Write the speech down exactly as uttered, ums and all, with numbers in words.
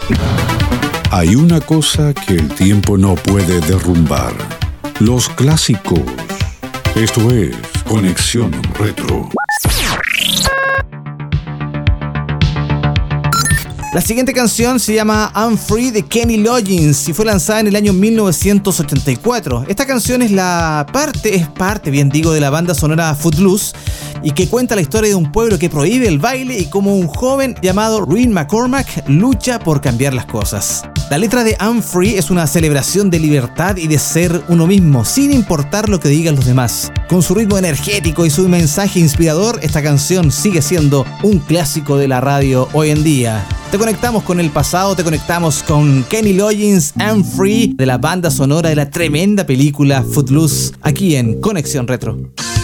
Hay una cosa que el tiempo no puede derrumbar: los clásicos. Esto es Conexión Retro. La siguiente canción se llama I'm Free de Kenny Loggins y fue lanzada en el año mil novecientos ochenta y cuatro. Esta canción es la parte, es parte, bien digo, de la banda sonora Footloose y que cuenta la historia de un pueblo que prohíbe el baile y cómo un joven llamado Rhett McCormack lucha por cambiar las cosas. La letra de I'm Free es una celebración de libertad y de ser uno mismo, sin importar lo que digan los demás. Con su ritmo energético y su mensaje inspirador, esta canción sigue siendo un clásico de la radio hoy en día. Te conectamos con el pasado, te conectamos con Kenny Loggins, I'm Free, de la banda sonora de la tremenda película Footloose, aquí en Conexión Retro.